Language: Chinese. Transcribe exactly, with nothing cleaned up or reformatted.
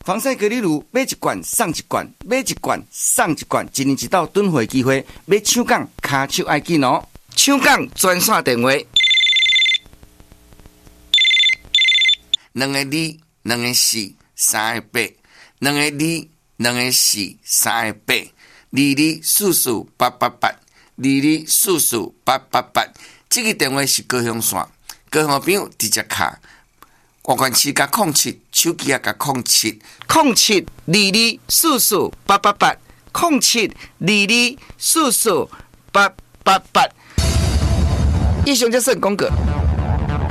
防晒隔离乳买一罐送一罐，买一罐送一罐，一年一度囤货机会，要抢港卡手爱紧哦！抢港专线电话：两个二，两个四，三个八，两个二，两个四，三个八，二二四四八八八，二二四四八八八。这个电话是高雄线，高雄朋友直接卡。外关市甲控七，手机也甲控七，控七二二四四八八八，控七二二四四八八八。以上就是广告。